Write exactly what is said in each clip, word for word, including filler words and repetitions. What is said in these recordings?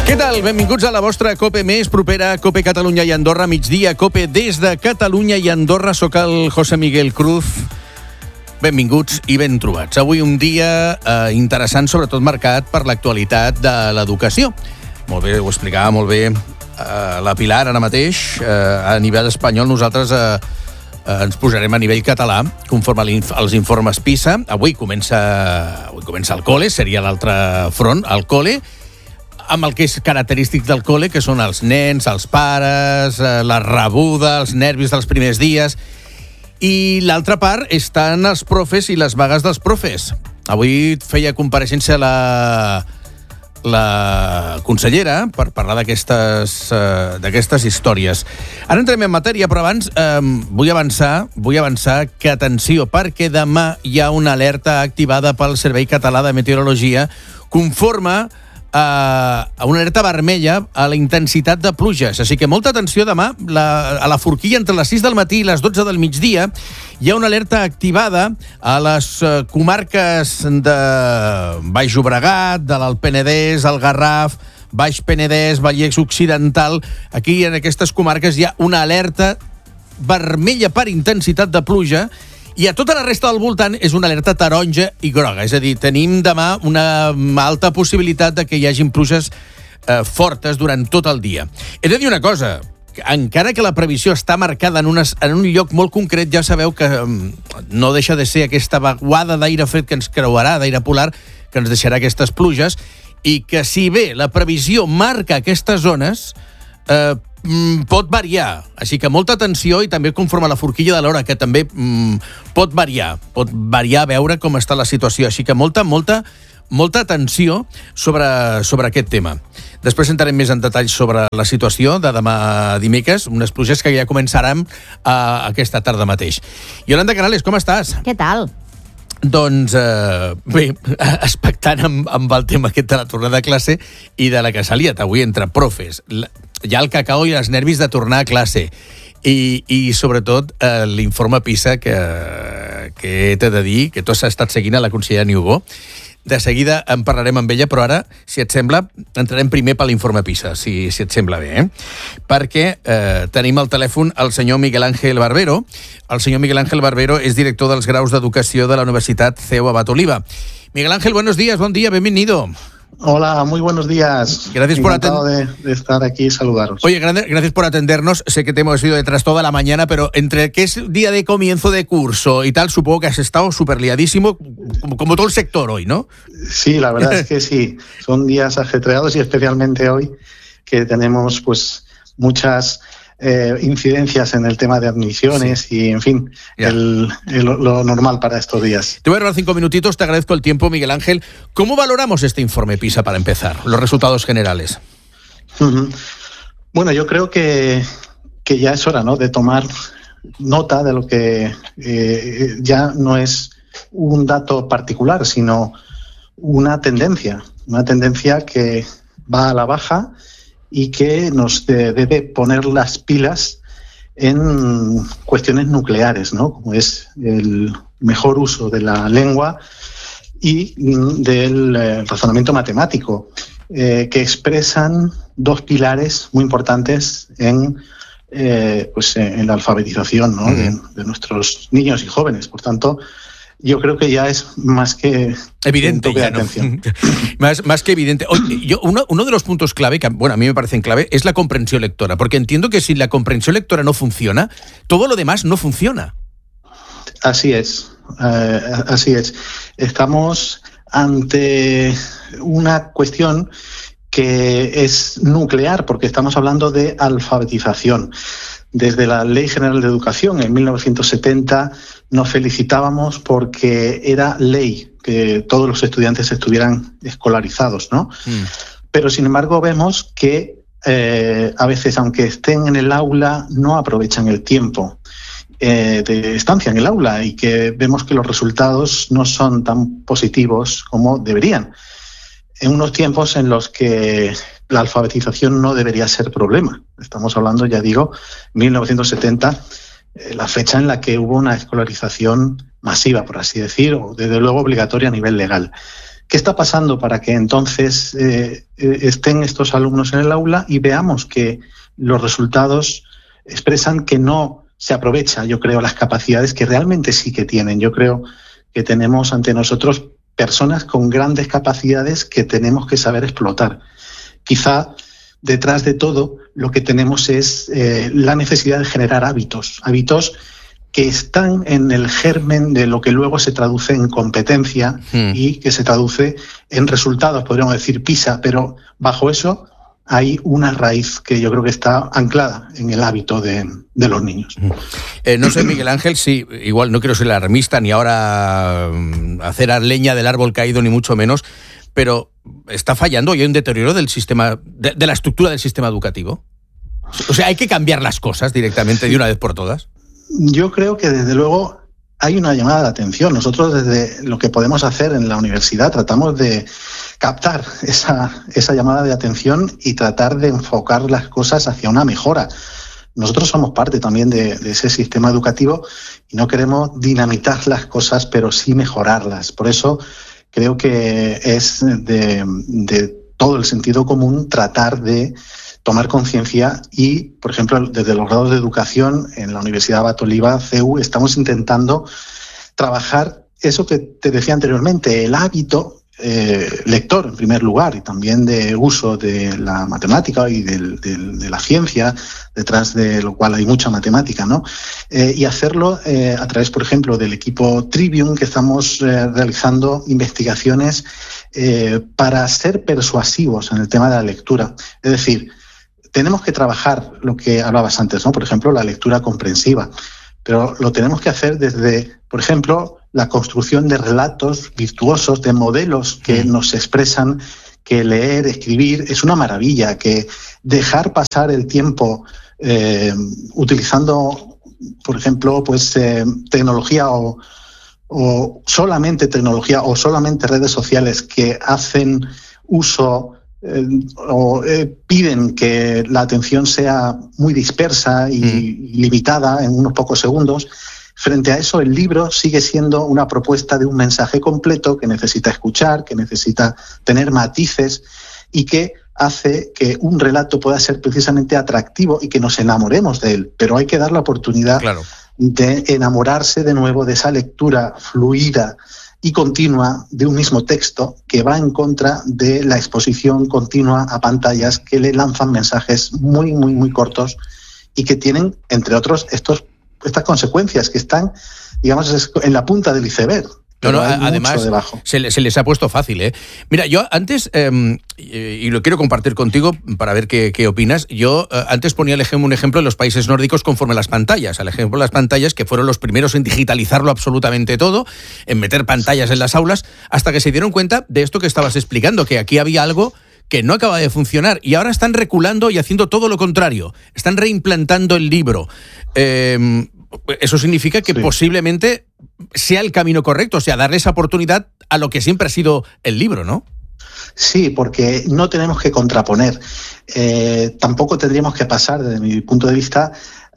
Què tal? Benvinguts a la vostra COPE més propera, COPE Catalunya i Andorra, migdia, COPE des de Catalunya i Andorra. Soc el José Miguel Cruz. Benvinguts i ben trobats. Avui un dia eh, interessant, sobretot marcat per l'actualitat de l'educació. Molt bé, ho explicava molt bé eh, la Pilar ara mateix. Eh, a nivell espanyol nosaltres eh, eh, ens posarem a nivell català, conforme als informes PISA. Avui comença, avui comença el col·le, seria l'altre front, el col·le, amb el que és característic del col·le, que són els nens, els pares, eh, la rebuda, els nervis dels primers dies. I l'altra part estan els profes i les vagues dels profes. Avui feia compareixença la, la consellera per parlar d'aquestes eh, d'aquestes històries. Ara entrem en matèria, però abans eh, vull avançar, vull avançar que, atenció, perquè demà hi ha una alerta activada pel Servei Català de Meteorologia conforme a una alerta vermella a la intensitat de pluges. Així que molta atenció demà. La, a la forquilla entre les sis del matí i les dotze del migdia hi ha una alerta activada a les uh, comarques de Baix Llobregat, de l'Alt Penedès, el Garraf, Baix Penedès, Vallès Occidental. Aquí, en aquestes comarques, hi ha una alerta vermella per intensitat de pluja, i a tota la resta del voltant és una alerta taronja i groga. És a dir, tenim demà una alta possibilitat de que hi hagin pluges eh, fortes durant tot el dia. He de dir una cosa, encara que la previsió està marcada en, unes, en un lloc molt concret, ja sabeu que um, no deixa de ser aquesta vaguada d'aire fred que ens creuarà, d'aire polar, que ens deixarà aquestes pluges, i que si bé la previsió marca aquestes zones, eh, pot variar, així que molta atenció, i també conforme a la forquilla de l'hora, que també mm, pot variar, pot variar a veure com està la situació, així que molta, molta, molta atenció sobre, sobre aquest tema. Després entrarem més en detall sobre la situació de demà dimecres, unes pluges que ja començaran uh, aquesta tarda mateix. Yolanda Canales, com estàs? Què tal? Doncs, eh, bé, expectant amb, amb el tema aquest de la tornada a classe i de la que s'ha liat avui entre profes. Hi ha el cacao i els nervis de tornar a classe. I, i sobretot, eh, l'informe PISA que, que t'he de dir, que tu has estat seguint a la consellera Niubó. De seguida en parlarem amb ella, però ara, si et sembla, entrarem primer per l'informe PISA, si, si et sembla bé, eh? Perquè eh, tenim al telèfon el senyor Miguel Ángel Barbero. El senyor Miguel Ángel Barbero és director dels graus d'educació de la Universitat C E U Abad Oliva. Miguel Ángel, buenos días, buen día, bienvenido. Hola, muy buenos días. Gracias por Encantado de, de estar aquí y saludaros. Oye, gracias por atendernos. Sé que te hemos ido detrás toda la mañana, pero entre que es día de comienzo de curso y tal, supongo que has estado súper liadísimo, como, como todo el sector hoy, ¿no? Sí, la verdad es que sí. Son días ajetreados y especialmente hoy que tenemos pues muchas eh, incidencias en el tema de admisiones, sí. Y, en fin, yeah. el, el, lo normal para estos días. Te voy a robar cinco minutitos, te agradezco el tiempo, Miguel Ángel. ¿Cómo valoramos este informe PISA para empezar, los resultados generales? Uh-huh. Bueno, yo creo que, que ya es hora, ¿no?, de tomar nota de lo que eh, ya no es un dato particular, sino una tendencia, una tendencia que va a la baja y que nos de, debe poner las pilas en cuestiones nucleares, ¿no?, como es el mejor uso de la lengua y del eh, razonamiento matemático, eh, que expresan dos pilares muy importantes en, eh, pues, en la alfabetización, ¿no?, de, de nuestros niños y jóvenes. Por tanto, yo creo que ya es más que evidente, ya, ¿no? más, más que evidente. Oye, yo, uno, uno de los puntos clave, que bueno, a mí me parecen clave, es la comprensión lectora, porque entiendo que si la comprensión lectora no funciona, todo lo demás no funciona. Así es, eh, así es. Estamos ante una cuestión que es nuclear, porque estamos hablando de alfabetización. Desde la Ley General de Educación en mil novecientos setenta nos felicitábamos porque era ley que todos los estudiantes estuvieran escolarizados, ¿no? Mm. Pero sin embargo vemos que eh, a veces, aunque estén en el aula, no aprovechan el tiempo eh, de estancia en el aula, y que vemos que los resultados no son tan positivos como deberían. En unos tiempos en los que la alfabetización no debería ser problema. Estamos hablando, ya digo, mil novecientos setenta, eh, la fecha en la que hubo una escolarización masiva, por así decir, o desde luego obligatoria a nivel legal. ¿Qué está pasando para que entonces eh, estén estos alumnos en el aula y veamos que los resultados expresan que no se aprovecha, yo creo, las capacidades que realmente sí que tienen? Yo creo que tenemos ante nosotros personas con grandes capacidades que tenemos que saber explotar. Quizá detrás de todo lo que tenemos es eh, la necesidad de generar hábitos, hábitos que están en el germen de lo que luego se traduce en competencia mm. y que se traduce en resultados, podríamos decir PISA, pero bajo eso hay una raíz que yo creo que está anclada en el hábito de, de los niños. Eh, no sé, Miguel Ángel, si igual no quiero ser alarmista ni ahora hacer leña del árbol caído, ni mucho menos, pero ¿está fallando? ¿Hay un deterioro del sistema, de, de la estructura del sistema educativo? O sea, ¿hay que cambiar las cosas directamente de una vez por todas? Yo creo que desde luego hay una llamada de atención. Nosotros desde lo que podemos hacer en la universidad tratamos de captar esa, esa llamada de atención y tratar de enfocar las cosas hacia una mejora. Nosotros somos parte también de, de ese sistema educativo y no queremos dinamitar las cosas, pero sí mejorarlas. Por eso creo que es de, de todo el sentido común tratar de tomar conciencia y, por ejemplo, desde los grados de educación en la Universidad Abat Oliba, C E U, estamos intentando trabajar eso que te decía anteriormente, el hábito eh, lector en primer lugar y también de uso de la matemática y del, del, de la ciencia, detrás de lo cual hay mucha matemática, ¿no? Eh, y hacerlo eh, a través, por ejemplo, del equipo Trivium, que estamos eh, realizando investigaciones eh, para ser persuasivos en el tema de la lectura. Es decir, tenemos que trabajar lo que hablabas antes, ¿no? Por ejemplo, la lectura comprensiva, pero lo tenemos que hacer desde, por ejemplo, la construcción de relatos virtuosos, de modelos que mm. nos expresan que leer, escribir es una maravilla, que dejar pasar el tiempo eh, utilizando, por ejemplo, pues eh, tecnología o, o solamente tecnología o solamente redes sociales que hacen uso Eh, o eh, piden que la atención sea muy dispersa y mm. limitada en unos pocos segundos. Frente a eso, el libro sigue siendo una propuesta de un mensaje completo que necesita escuchar, que necesita tener matices y que hace que un relato pueda ser precisamente atractivo y que nos enamoremos de él. Pero hay que dar la oportunidad claro. de enamorarse de nuevo de esa lectura fluida y continua de un mismo texto que va en contra de la exposición continua a pantallas que le lanzan mensajes muy, muy, muy cortos y que tienen, entre otros, estos, estas consecuencias que están, digamos, en la punta del iceberg. No, no, además se, se les ha puesto fácil, ¿eh? Mira, yo antes, eh, y lo quiero compartir contigo para ver qué, qué opinas, yo eh, antes ponía el ejemplo, un ejemplo de los países nórdicos conforme a las pantallas, al ejemplo de las pantallas que fueron los primeros en digitalizarlo absolutamente todo, en meter pantallas en las aulas, hasta que se dieron cuenta de esto que estabas explicando, que aquí había algo que no acaba de funcionar y ahora están reculando y haciendo todo lo contrario, están reimplantando el libro. Eh, eso significa que sí. posiblemente sea el camino correcto, o sea, darle esa oportunidad a lo que siempre ha sido el libro, ¿no? Sí, porque no tenemos que contraponer. Eh, tampoco tendríamos que pasar, desde mi punto de vista,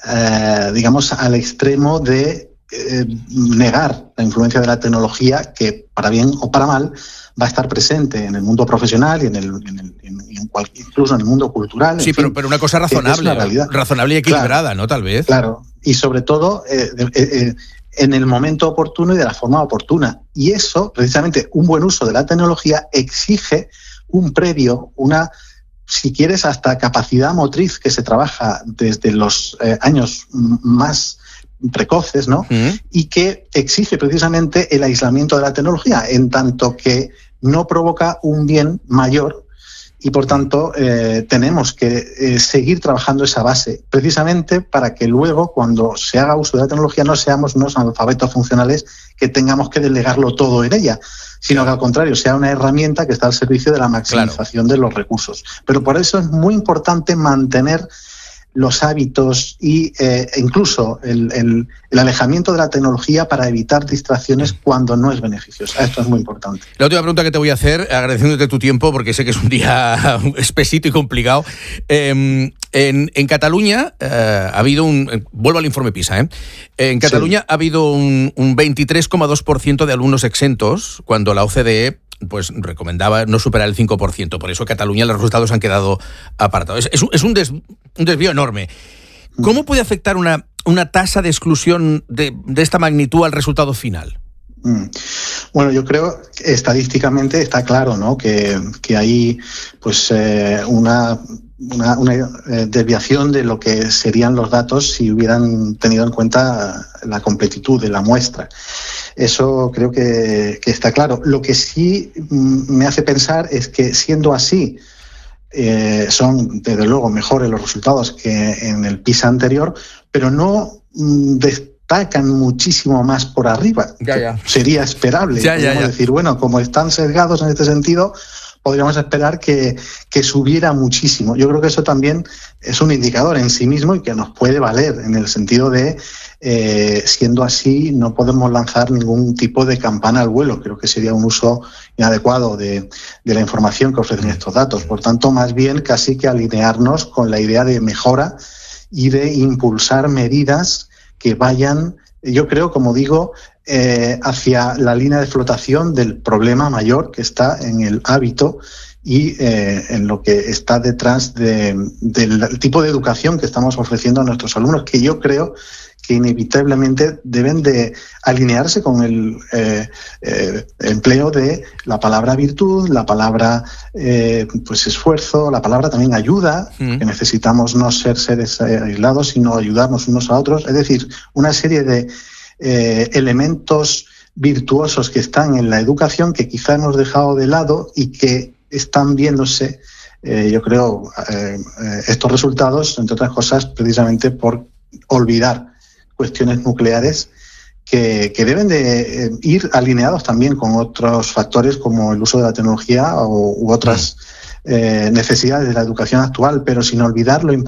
eh, digamos, al extremo de eh, negar la influencia de la tecnología que, para bien o para mal, va a estar presente en el mundo profesional y en el, en el en, en cual, incluso en el mundo cultural. Sí, pero, fin, pero una cosa razonable, una razonable y equilibrada, claro, ¿no? Tal vez. Claro, y sobre todo eh, eh, eh, en el momento oportuno y de la forma oportuna. Y eso, precisamente, un buen uso de la tecnología exige un previo, una, si quieres, hasta capacidad motriz que se trabaja desde los eh, años más precoces, ¿no? Uh-huh. Y que exige precisamente el aislamiento de la tecnología, en tanto que no provoca un bien mayor y, por tanto, eh, tenemos que eh, seguir trabajando esa base, precisamente para que luego, cuando se haga uso de la tecnología, no seamos unos analfabetos funcionales que tengamos que delegarlo todo en ella, sino que, al contrario, sea una herramienta que está al servicio de la maximización claro. de los recursos. Pero por eso es muy importante mantener los hábitos y eh, incluso el, el, el alejamiento de la tecnología para evitar distracciones cuando no es beneficiosa. Esto es muy importante. La última pregunta que te voy a hacer, agradeciéndote tu tiempo, porque sé que es un día espesito y complicado. Eh, en, en Cataluña eh, ha habido un... Eh, vuelvo al informe PISA. ¿eh? En Cataluña sí. ha habido un, un veintitrés coma dos por ciento de alumnos exentos, cuando la O C D E pues recomendaba no superar el cinco por ciento. Por eso Cataluña los resultados han quedado apartados. Es, es un, des, un desvío enorme. ¿Cómo puede afectar una, una tasa de exclusión de, de esta magnitud al resultado final? Bueno, yo creo que estadísticamente está claro, ¿no?, que, que hay pues eh, una, una, una eh, desviación de lo que serían los datos si hubieran tenido en cuenta la completitud de la muestra. Eso creo que, que está claro. Lo que sí me hace pensar es que, siendo así, eh, son desde luego mejores los resultados que en el PISA anterior, pero no mm, destacan muchísimo más por arriba. Ya, ya. Sería esperable. Ya, ya, ya. decir, bueno, como están sesgados en este sentido, podríamos esperar que, que subiera muchísimo. Yo creo que eso también es un indicador en sí mismo y que nos puede valer, en el sentido de, eh, siendo así, no podemos lanzar ningún tipo de campana al vuelo. Creo que sería un uso inadecuado de, de la información que ofrecen estos datos. Por tanto, más bien casi que alinearnos con la idea de mejora y de impulsar medidas que vayan, yo creo, como digo, eh, hacia la línea de flotación del problema mayor que está en el hábito y eh, en lo que está detrás de, del tipo de educación que estamos ofreciendo a nuestros alumnos, que yo creo que inevitablemente deben de alinearse con el eh, eh, empleo de la palabra virtud, la palabra eh, pues esfuerzo, la palabra también ayuda, mm. que necesitamos no ser seres aislados, sino ayudarnos unos a otros. Es decir, una serie de eh, elementos virtuosos que están en la educación que quizá hemos dejado de lado y que están viéndose, eh, yo creo, eh, eh, estos resultados, entre otras cosas, precisamente por olvidar cuestiones nucleares que, que deben de eh, ir alineados también con otros factores como el uso de la tecnología o, u otras eh, necesidades de la educación actual, pero sin olvidar lo importante